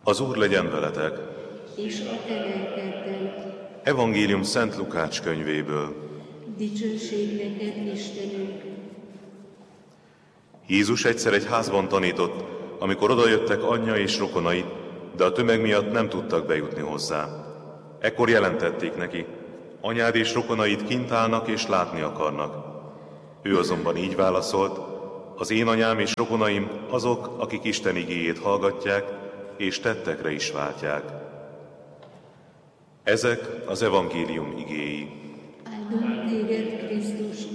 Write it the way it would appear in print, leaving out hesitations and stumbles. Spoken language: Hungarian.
Az Úr legyen veletek! És a te lelkeddel. Evangélium Szent Lukács könyvéből. Dicsőség neked, Istenünk! Jézus egyszer egy házban tanított, amikor odajöttek anyja és rokonai, de a tömeg miatt nem tudtak bejutni hozzá. Ekkor jelentették neki: anyád és rokonaid kint állnak és látni akarnak. Ő azonban így válaszolt: az én anyám és rokonaim azok, akik Isten igéjét hallgatják, és tettekre is váltják. Ezek az evangélium igéi. Áldunk téged, Krisztus!